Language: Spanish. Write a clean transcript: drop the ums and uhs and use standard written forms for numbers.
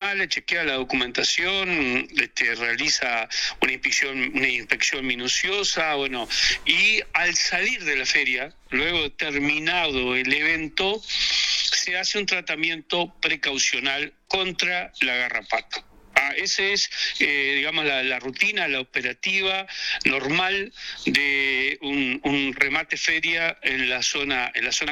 animales, chequea la documentación, realiza una inspección minuciosa, bueno, y al salir de la feria, luego de terminado el evento, se hace un tratamiento precaucional contra la garrapata. Esa es, digamos, la rutina, la operativa normal de un remate feria en la zona